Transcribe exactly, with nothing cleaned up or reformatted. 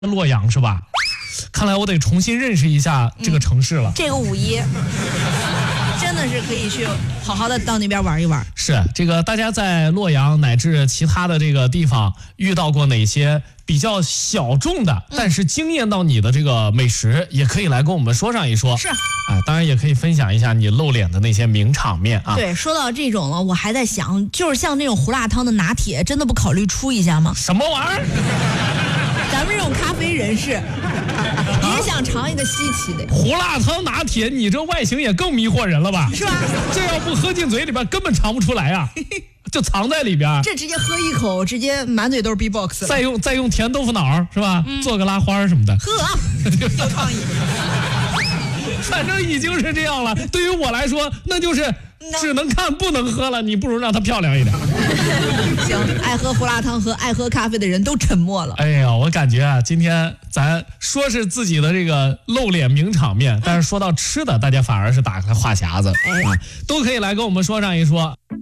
洛阳是吧？看来我得重新认识一下这个城市了。 嗯、这个五一真的是可以去好好的到那边玩一玩。 是这个，大家在洛阳乃至其他的这个地方遇到过哪些比较小众的，但是惊艳到你的这个美食，也可以来跟我们说上一说。 是啊，当然也可以分享一下你露脸的那些名场面啊。 对，说到这种了，我还在想，就是像那种胡辣汤的拿铁，真的不考虑出一下吗？ 什么玩意儿？ 咱们这种咖啡人士也想尝一个稀奇的胡辣汤拿铁，你这外形也更迷惑人了吧？ 是吧？ 这要不喝进嘴里边，根本尝不出来啊，就藏在里边。 这直接喝一口，直接满嘴都是 B-box。 再用再用甜豆腐脑是吧？嗯、做个拉花什么的。 呵，有创意。 反正已经是这样了，对于我来说，那就是只能看不能喝了。你不如让它漂亮一点。 行，爱喝胡辣汤和爱喝咖啡的人都沉默了。 哎呀，我感觉啊，今天咱说是自己的这个露脸名场面，但是说到吃的，大家反而是打开话匣子，哎、啊，都可以来跟我们说上一说。